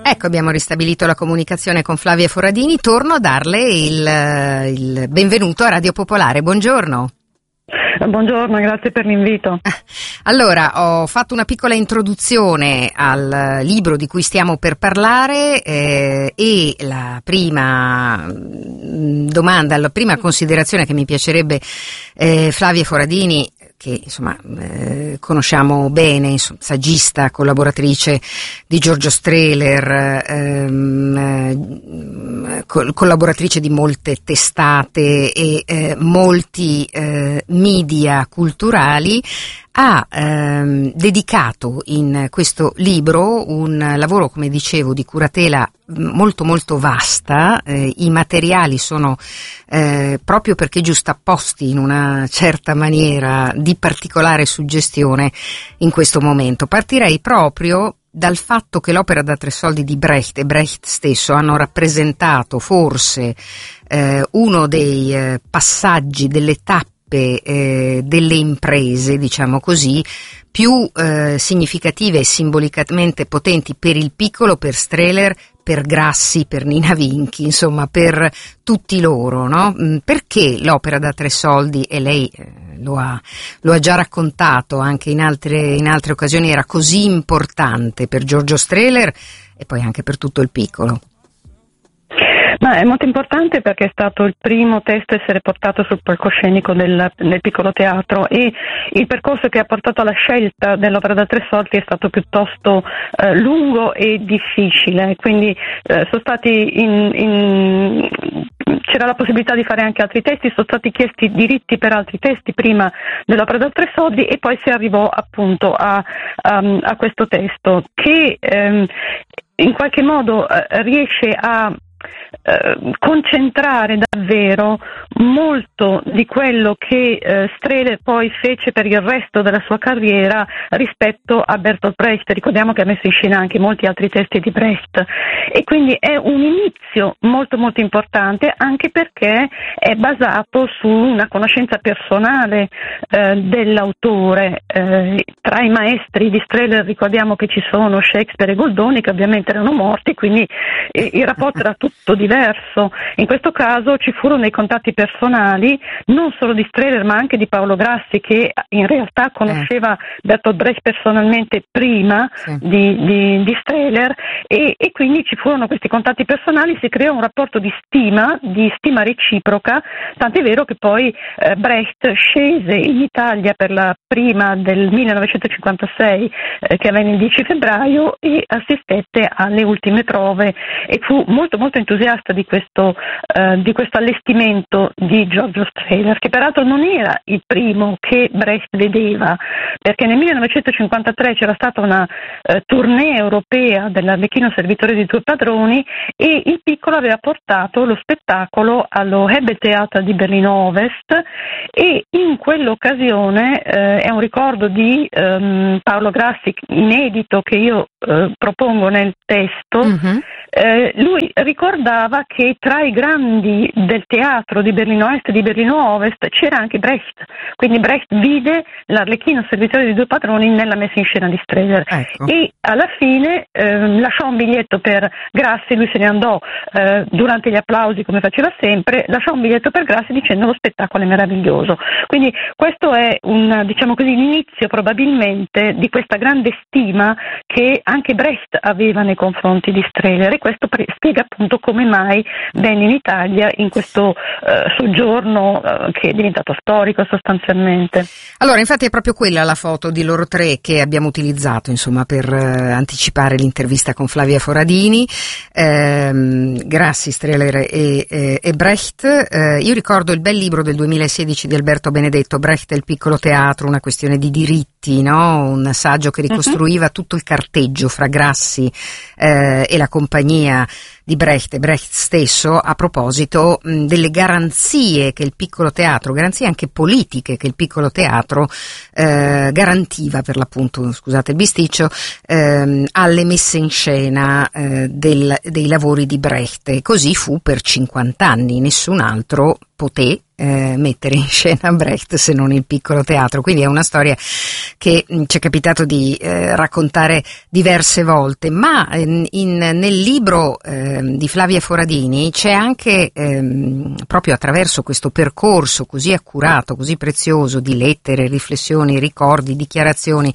Ecco, abbiamo ristabilito la comunicazione con Flavia Foradini. Torno a darle il benvenuto a Radio Popolare. Buongiorno. Buongiorno, grazie per l'invito. Allora, ho fatto una piccola introduzione al libro di cui stiamo per parlare e la prima domanda, la prima considerazione che mi piacerebbe Flavia Foradini, che insomma conosciamo bene, insomma, saggista, collaboratrice di Giorgio Strehler, collaboratrice di molte testate e molti media culturali, ha dedicato in questo libro un lavoro, come dicevo, di curatela molto molto vasta. I materiali sono proprio perché giustapposti in una certa maniera di particolare suggestione in questo momento. Partirei proprio dal fatto che l'opera da tre soldi di Brecht e Brecht stesso hanno rappresentato forse uno dei passaggi, delle tappe delle imprese, diciamo così, più significative e simbolicamente potenti per il piccolo, per Strehler, per Grassi, per Nina Vinchi, insomma per tutti loro, no? Perché l'opera da tre soldi, e lei lo ha già raccontato anche in altre occasioni, era così importante per Giorgio Strehler e poi anche per tutto il piccolo? Ma è molto importante perché è stato il primo testo a essere portato sul palcoscenico del piccolo teatro, e il percorso che ha portato alla scelta dell'opera da tre soldi è stato piuttosto lungo e difficile, quindi sono stati c'era la possibilità di fare anche altri testi, sono stati chiesti diritti per altri testi prima dell'opera da tre soldi e poi si arrivò appunto a questo testo che in qualche modo riesce a concentrare davvero molto di quello che Strehler poi fece per il resto della sua carriera rispetto a Bertolt Brecht. Ricordiamo che ha messo in scena anche molti altri testi di Brecht, e quindi è un inizio molto molto importante, anche perché è basato su una conoscenza personale dell'autore. Tra i maestri di Strehler ricordiamo che ci sono Shakespeare e Goldoni, che ovviamente erano morti, quindi il rapporto era tutto diverso. In questo caso ci furono dei contatti personali non solo di Strehler ma anche di Paolo Grassi, che in realtà conosceva Bertolt Brecht personalmente prima di Strehler, e quindi ci furono questi contatti personali, si creò un rapporto di stima reciproca, tant'è vero che poi Brecht scese in Italia per la prima del 1956 che avvenne il 10 febbraio e assistette alle ultime prove e fu molto molto entusiasta di questo allestimento di Giorgio Strehler, che peraltro non era il primo che Brecht vedeva, perché nel 1953 c'era stata una tournée europea dell'Arlecchino servitore di due padroni, e il piccolo aveva portato lo spettacolo allo Hebe-Theater di Berlino Ovest, e in quell'occasione è un ricordo di Paolo Grassi inedito che io propongo nel testo. Lui ricordava che tra i grandi del teatro di Berlino Est e di Berlino Ovest c'era anche Brecht, quindi Brecht vide l'Arlecchino servitore di due padroni nella messa in scena di Strehler, ecco. E alla fine lasciò un biglietto per Grassi, lui se ne andò durante gli applausi come faceva sempre, lasciò un biglietto per Grassi dicendo: lo spettacolo è meraviglioso. Quindi questo è l'inizio probabilmente di questa grande stima che anche Brecht aveva nei confronti di Strehler, e questo spiega appunto come mai venne in Italia in questo soggiorno che è diventato storico sostanzialmente. Allora, infatti è proprio quella la foto di loro tre che abbiamo utilizzato, insomma, per anticipare l'intervista con Flavia Foradini, Grassi, Strehler e Brecht. Io ricordo il bel libro del 2016 di Alberto Benedetto, Brecht e il piccolo teatro, una questione di diritti, no? Un saggio che ricostruiva tutto il carteggio fra Grassi e la compagnia di Brecht e Brecht stesso a proposito delle garanzie che il piccolo teatro, garanzie anche politiche che il piccolo teatro garantiva, per l'appunto, scusate il bisticcio, alle messe in scena dei lavori di Brecht, e così fu per 50 anni. Nessun altro poté mettere in scena Brecht se non il Piccolo Teatro, quindi è una storia che ci è capitato di raccontare diverse volte, ma nel libro di Flavia Foradini c'è anche proprio attraverso questo percorso così accurato, così prezioso di lettere, riflessioni, ricordi, dichiarazioni,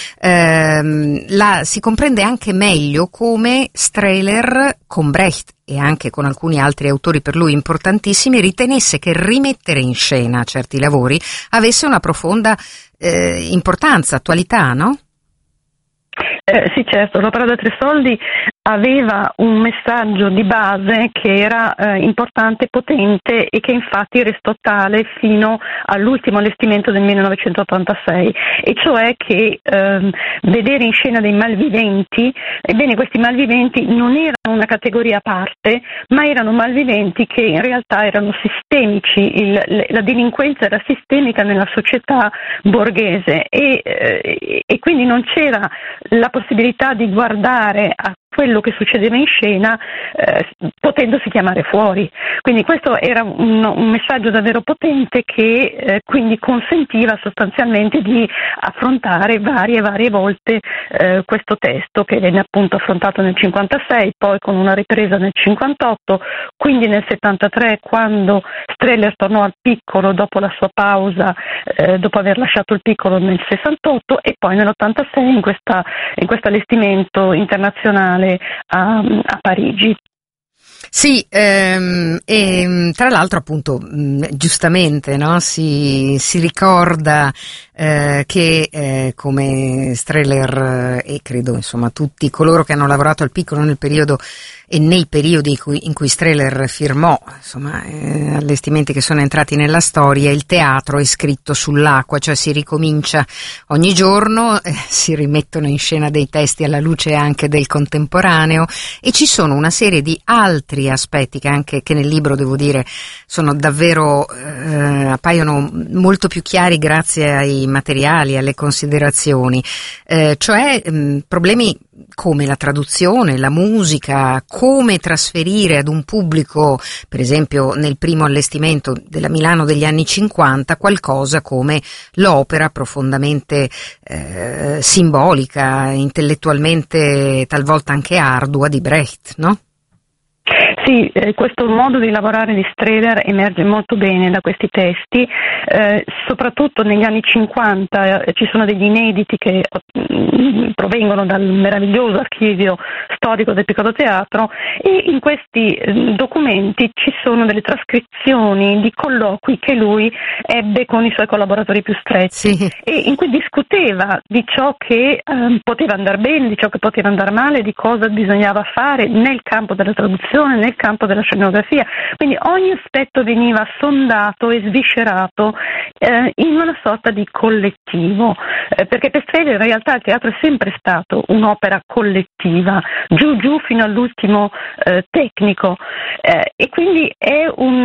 si comprende anche meglio come Strehler con Brecht e anche con alcuni altri autori per lui importantissimi ritenesse che rimettere in scena certi lavori avesse una profonda importanza, attualità, no? Sì, certo, l'opera da tre soldi aveva un messaggio di base che era importante, potente e che infatti restò tale fino all'ultimo allestimento del 1986, e cioè che vedere in scena dei malviventi, ebbene questi malviventi non erano una categoria a parte, ma erano malviventi che in realtà erano sistemici, la delinquenza era sistemica nella società borghese e quindi non c'era la possibilità di guardare a quello che succedeva in scena potendosi chiamare fuori. Quindi questo era un messaggio davvero potente che quindi consentiva sostanzialmente di affrontare varie volte questo testo, che venne appunto affrontato nel 56, poi con una ripresa nel 58, quindi nel 73 quando Strehler tornò al Piccolo dopo la sua pausa, dopo aver lasciato il Piccolo nel 68, e poi nell'86 in questo allestimento internazionale a Parigi. Sì, e tra l'altro appunto giustamente, no, si ricorda che come Strehler e credo insomma tutti coloro che hanno lavorato al Piccolo nel periodo e nei periodi in cui Strehler firmò insomma allestimenti che sono entrati nella storia, il teatro è scritto sull'acqua, cioè si ricomincia ogni giorno, si rimettono in scena dei testi alla luce anche del contemporaneo, e ci sono una serie di altri aspetti che nel libro, devo dire, sono davvero appaiono molto più chiari grazie ai materiali, alle considerazioni, cioè problemi come la traduzione, la musica, come trasferire ad un pubblico, per esempio nel primo allestimento della Milano degli anni 50, qualcosa come l'opera profondamente simbolica, intellettualmente talvolta anche ardua di Brecht, no? Sì, questo modo di lavorare di Strehler emerge molto bene da questi testi, soprattutto negli anni 50 ci sono degli inediti che provengono dal meraviglioso archivio storico del Piccolo Teatro, e in questi documenti ci sono delle trascrizioni di colloqui che lui ebbe con i suoi collaboratori più stretti, sì, e in cui discuteva di ciò che poteva andare bene, di ciò che poteva andare male, di cosa bisognava fare nel campo della traduzione, nel campo della scenografia. Quindi ogni aspetto veniva sondato e sviscerato in una sorta di collettivo, perché per Strehler in realtà il teatro è sempre stato un'opera collettiva, giù fino all'ultimo tecnico, e quindi è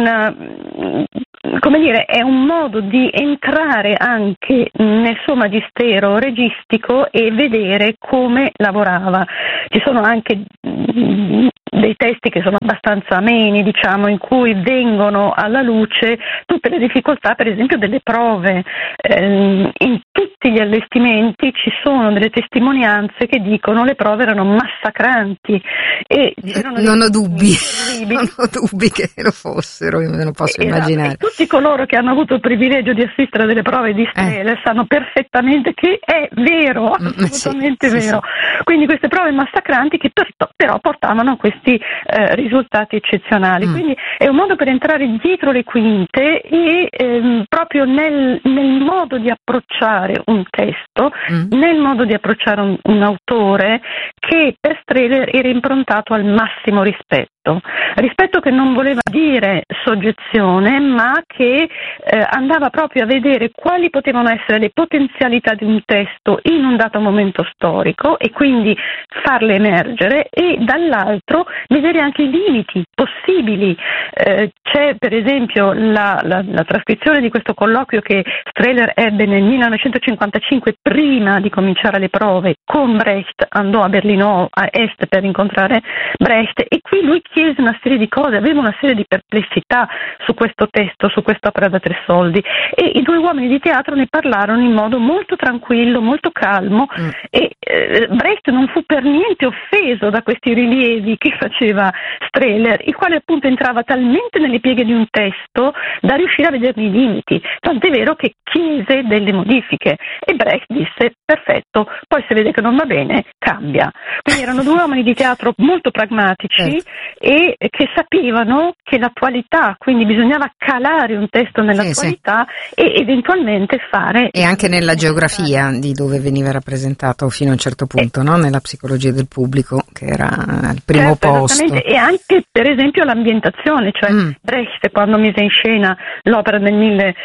è un modo di entrare anche nel suo magistero registico e vedere come lavorava. Ci sono anche dei testi che sono abbastanza ameni, diciamo, in cui vengono alla luce tutte le difficoltà, per esempio, delle prove. In tutti gli allestimenti ci sono delle testimonianze che dicono le prove erano massacranti, e non ho dubbi che lo fossero, me lo posso immaginare. E tutti coloro che hanno avuto il privilegio di assistere a delle prove di Strehler sanno perfettamente che è vero, assolutamente vero. Sì. Quindi queste prove massacranti che però portavano a questi risultati eccezionali. Quindi è un modo per entrare dietro le quinte e proprio nel modo di approcciare un testo, nel modo di approcciare un autore che per Strehler era improntato al massimo rispetto che non voleva dire soggezione, ma che andava proprio a vedere quali potevano essere le potenzialità di un testo in un dato momento storico e quindi farle emergere, e dall'altro vedere anche i limiti possibili. C'è per esempio la trascrizione di questo colloquio che Strehler ebbe nel 1955 prima di cominciare le prove con Brecht, andò a Berlino a Est per incontrare Brecht, e qui lui chiese una serie di cose, aveva una serie di perplessità su questo testo, su quest'opera da 3 soldi, e i 2 uomini di teatro ne parlarono in modo molto tranquillo, molto calmo, e Brecht non fu per niente offeso da questi rilievi che faceva Strehler, il quale appunto entrava talmente nelle pieghe di un testo da riuscire a vederne i limiti, tant'è vero che chiese delle modifiche e Brecht disse perfetto, poi se vede che non va bene cambia. Quindi erano 2 uomini di teatro molto pragmatici e che sapevano che l'attualità, quindi bisognava calare un testo nell'attualità e eventualmente fare... E anche nella geografia di dove veniva rappresentato fino a un certo punto, no? Nella psicologia del pubblico, che era al primo posto. Esattamente, e anche per esempio l'ambientazione, cioè Brecht quando mise in scena l'opera nel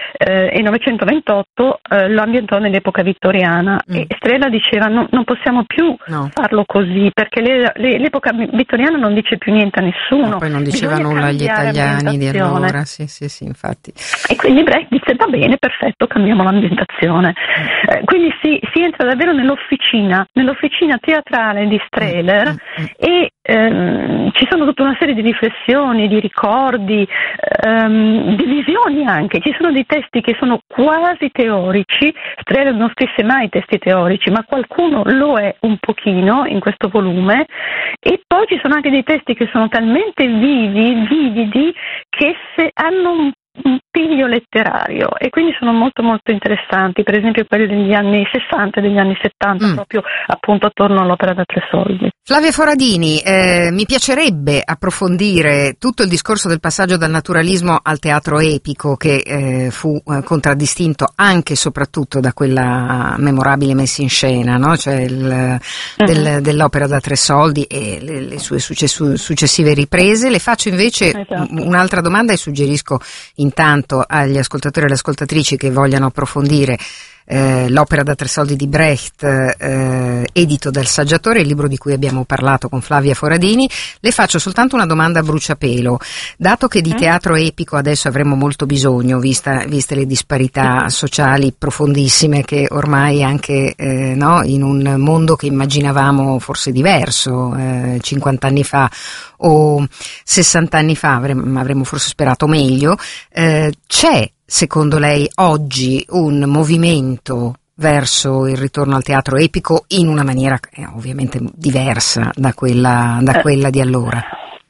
1928 lo ambientò nell'epoca vittoriana e Strehler diceva non possiamo più farlo così, perché l'epoca vittoriana non dice più niente a nessuno. No, poi non diceva nulla agli italiani di allora, sì, infatti. E quindi Brecht disse va bene, perfetto, cambiamo l'ambientazione. Quindi si entra davvero nell'officina teatrale di Strehler e ci sono tutta una serie di riflessioni, di ricordi, di visioni anche. Ci sono dei testi che sono quasi teorici. Strehler non scrisse mai testi teorici, ma qualcuno lo è un pochino in questo volume, e poi ci sono anche dei testi che sono talmente vividi che hanno un piglio letterario e quindi sono molto molto interessanti, per esempio quelli degli anni 60 e degli anni 70, proprio appunto attorno all'opera da 3 soldi. Flavia Foradini, mi piacerebbe approfondire tutto il discorso del passaggio dal naturalismo al teatro epico che fu contraddistinto anche e soprattutto da quella memorabile messa in scena, no? Cioè dell'opera da 3 soldi e le sue successive riprese. Le faccio invece un'altra domanda e suggerisco intanto agli ascoltatori e alle ascoltatrici che vogliano approfondire l'opera da 3 soldi di Brecht, edito dal Saggiatore, il libro di cui abbiamo parlato con Flavia Foradini. Le faccio soltanto una domanda a bruciapelo. Dato che di teatro epico adesso avremo molto bisogno, viste le disparità sociali profondissime che ormai anche in un mondo che immaginavamo forse diverso 50 anni fa o 60 anni fa avremmo forse sperato meglio, c'è secondo lei oggi un movimento verso il ritorno al teatro epico in una maniera ovviamente diversa da quella di allora?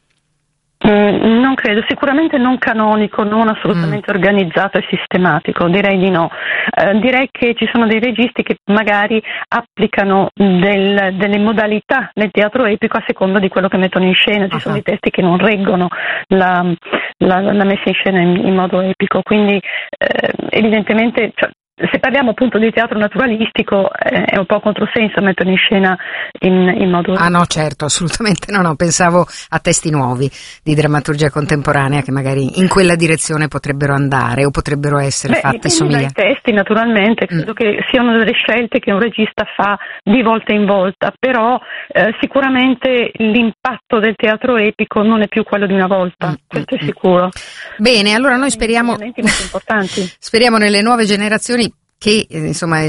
Non credo, sicuramente non canonico, non assolutamente organizzato e sistematico, direi di no. Direi che ci sono dei registi che magari applicano delle modalità nel teatro epico a seconda di quello che mettono in scena. Ci sono dei testi che non reggono la messa in scena in modo epico, quindi evidentemente... se parliamo appunto di teatro naturalistico è un po' controsenso metterlo in scena in modo... Ah no, certo, assolutamente no, pensavo a testi nuovi di drammaturgia contemporanea che magari in quella direzione potrebbero andare o potrebbero essere fatti somiglianti. Dai testi naturalmente, credo che siano delle scelte che un regista fa di volta in volta, però sicuramente l'impatto del teatro epico non è più quello di una volta, questo è sicuro. Bene, allora noi speriamo nelle nuove generazioni che insomma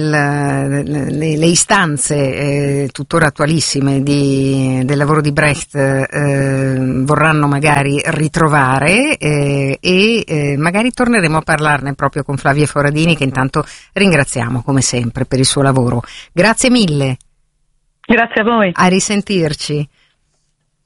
le istanze tuttora attualissime del lavoro di Brecht vorranno magari ritrovare e magari torneremo a parlarne proprio con Flavia Foradini, che intanto ringraziamo come sempre per il suo lavoro. Grazie mille. Grazie a voi. A risentirci.